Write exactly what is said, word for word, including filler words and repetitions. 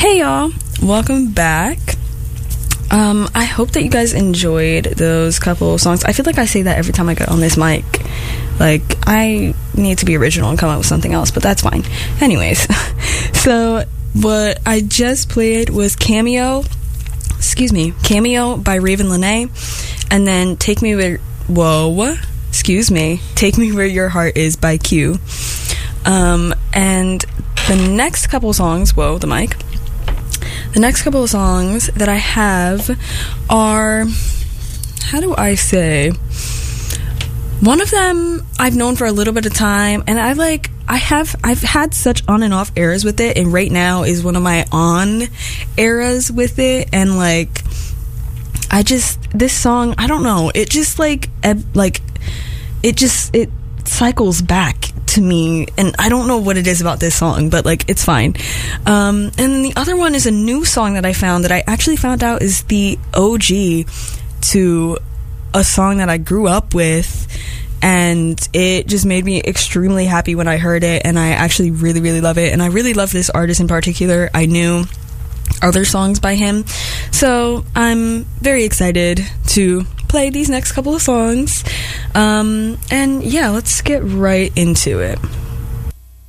Hey y'all, welcome back. Um, I hope that you guys enjoyed those couple of songs. I feel like I say that every time I get on this mic. Like, I need to be original and come up with something else, but that's fine. Anyways, so what I just played was Cameo, excuse me, Cameo by Raven Lenae, and then Take Me Where, whoa, excuse me, Take Me Where Your Heart Is by Q. Um, and the next couple of songs, whoa, the mic. The next couple of songs that I have are, how do I say? One of them I've known for a little bit of time, and I like, I have, I've had such on and off eras with it, and right now is one of my on eras with it, and like, I just, this song, I don't know, it just like, eb- like, it just, it cycles back to me, and I don't know what it is about this song, but like, it's fine. Um, and the other one is a new song that I found that I actually found out is the O G to a song that I grew up with, and it just made me extremely happy when I heard it, and I actually really, really love it, and I really love this artist in particular. I knew other songs by him, so I'm very excited to play these next couple of songs. Um, and yeah, let's get right into it.